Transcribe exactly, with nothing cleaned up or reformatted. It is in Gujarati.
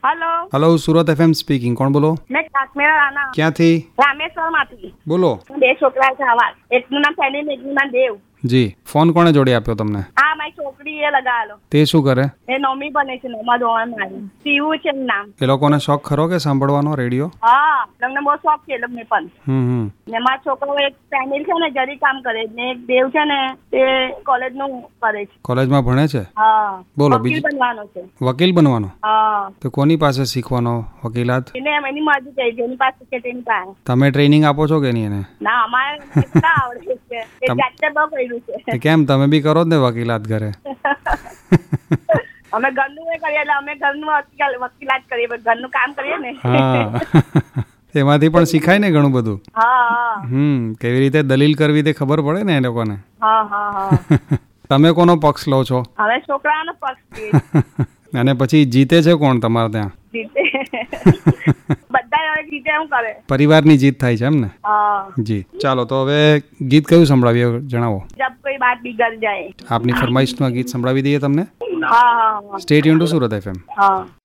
हेलो हेलो सूरत एफएम स्पीकिंग कोण बोलो? मैं काश्मीरा राणा ક્યાંથી? રામેશ્વર માંથી બોલો. બે છોકરા છે આવા એકનું નામ સૈની ને એકનું નામ દેવ. જી, ફોન કોણે જોડી આપ્યો તમને? હા મારી છોકરી એ લગાવેલો. તે શું કરે? એ નવમી બને છે નવમા ધોરણ માં. શિવું છે એનું નામ. એ લોકોને શોખ ખરો કે સાંભળવાનો રેડિયો? હા તમને બહુ શોખ છે એ લોકોને પણ. હમ હમ ને મારા છોકરો એક ફેમિલી છે ને જરી કામ કરે ને એક દેવ છે ને તે કોલેજ નું કરે છે. કોલેજમાં ભણે છે? હા બોલો વકીલ બીજું. બનવાનો છે. વકીલ બનવાનો? હા તો કોની પાસે શીખવાનો વકીલાત? એને એની મરજી થઈ જેની પાસે છે તેની પાસે. તમે ટ્રેનિંગ આપો છો કે નહીં એને? ના અમારે કેટલા આવડે છે એ તમ- જાતે બહુ કર્યું છે. તો કેમ તમે બી કરો જ ને વકીલાત ઘરે? અમે ઘરનું એ કરીએ એટલે અમે ઘરનું વકીલ- વકીલાત કરીએ પણ ઘરનું કામ કરીએ ને. હા એમાંથી પણ શીખાય ને ઘણું બધું. હા હા હમ કેવી રીતે દલીલ કરવી તે ખબર પડે ને એ લોકોને. હા હા હા તમે કોનો પક્ષ લો છો? હવે છોકરાનો પક્ષ છે. અને પછી જીતે છે કોણ તમારે ત્યાં? જીતે બધા હવે જીતે એમ કરે. પરિવારની જીત થાય છે એમ ને? હા જી ચાલો તો હવે ગીત કયું સંભળાવીએ જણાવો. જબ કોઈ બાત બિગડ જાય. આપની ફરમાઈશનું આ ગીત સંભળાવી દઈએ તમને. હા હા stay tune two Surat FM. હા